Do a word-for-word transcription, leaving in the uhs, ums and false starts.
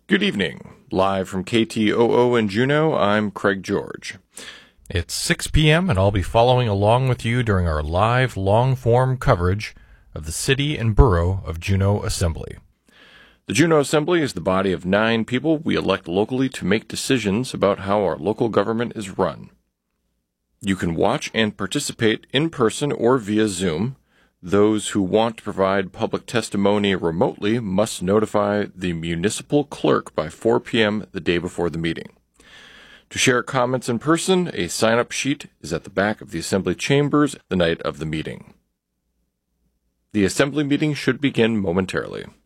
Good evening. Live from K T O O in Juneau, I'm Craig George. It's six p.m. and I'll be following along with you during our live, long-form coverage of the City and Borough of Juneau Assembly. The Juneau Assembly is the body of nine people we elect locally to make decisions about how our local government is run. You can watch and participate in person or via Zoom. Those who want to provide public testimony remotely must notify the municipal clerk by four p.m. the day before the meeting. To share comments in person, a sign-up sheet is at the back of the Assembly chambers the night of the meeting. The Assembly meeting should begin momentarily.